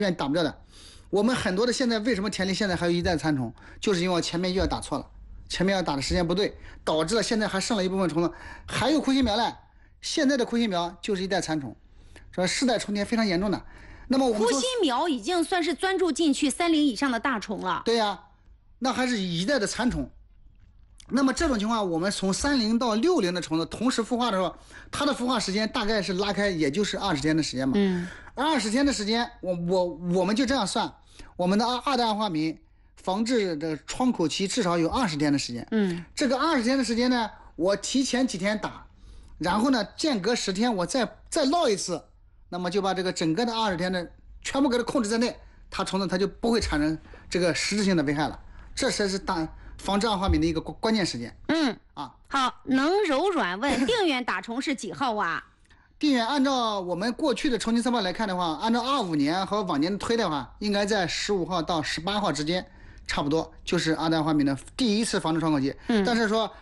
愿意打不掉的。我们很多的现在为什么田里现在还有一代蚕虫，就是因为我前面药打错了，前面药打的时间不对，导致了现在还剩了一部分虫子，还有枯心苗嘞。现在的枯心苗就是一代蚕虫，说世代重叠非常严重的。那么我们枯心苗已经算是钻入进去30以上的大虫了。 对呀，那还是一代的蚕虫。那么这种情况，我们从30到60的虫子同时孵化的时候，它的孵化时间大概是拉开，也就是20天的时间嘛。20天的时间，我们就这样算，我们的二代二化醚防治的窗口期至少有20天的时间。这个20天的时间呢，我提前几天打，然后呢间隔10天我再烙一次，那么就把这个整个的20天的全部给它控制在内，它虫子它就不会产生这个实质性的危害了。这才是防治二化醚的一个关键时间。 好，能柔软问定远打虫是几号啊？ 定远按照我们过去的虫禽测报来看的话，按照25年和往年推的话，应该在15号到18号之间，差不多就是二代二化醚的第一次防治窗口期。但是说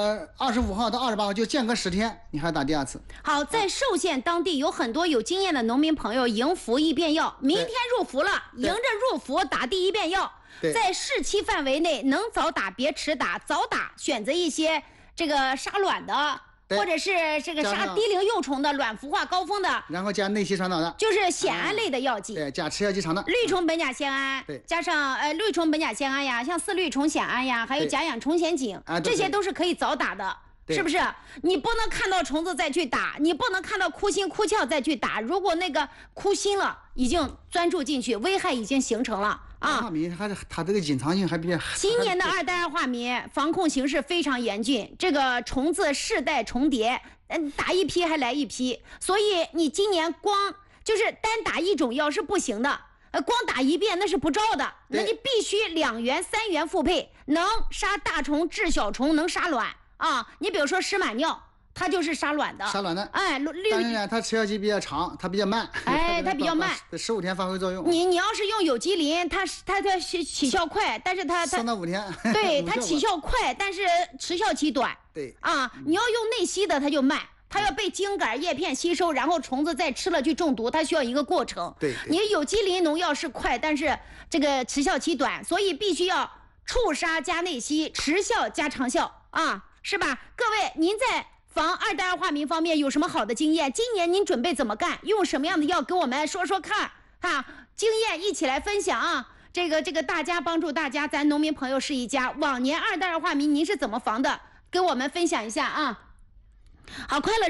25号到28号就间隔10天，你还打第2次。 好，在寿县当地有很多有经验的农民朋友迎福异变药，明天入伏了，迎着入伏打第1变药，在适期范围内能早打别迟打，早打选择一些这个杀卵的，或者是这个杀低龄幼虫的卵孵化高峰的， 然后加内烯传导的， 就是酰胺类的药剂， 对，加吃药剂长的绿虫苯甲酰胺， 对， 加上绿虫苯甲酰胺呀，像四氯虫酰胺呀，还有甲氧虫酰景，这些都是可以早打的。是不是？你不能看到虫子再去打，你不能看到枯心枯鞘再去打。如果那个枯心了，已经钻注进去，危害已经形成了啊。 二化醚还是它这个隐藏性还比较。 今年的二代二化醚防控形势非常严峻，这个虫子世代重叠，打一批还来一批，所以你今年光就是单打一种药是不行的。光打1遍那是不招的，那你必须2元3元复配，能杀大虫治小虫，能杀卵。你比如说湿螨尿，它就是杀卵的， 杀卵的。 但是呢，它吃药期比较长，它比较慢。 它比较慢 ，15天发挥作用。 你要是用有机磷，它起效快，但是它 3到5天。 对，它起效快，但是持效期短。 对你要用内吸的，它就慢。它要被茎秆叶片吸收，然后虫子再吃了去中毒，它需要一个过程。 对， 你有机磷农药是快，但是这个持效期短，所以必须要触杀加内吸，持效加长效是吧？各位，您在防二代二化醚方面有什么好的经验？今年您准备怎么干？用什么样的药给我们说说看经验一起来分享这个大家帮助大家，咱农民朋友是一家。往年二代二化醚您是怎么防的？给我们分享一下好，快乐。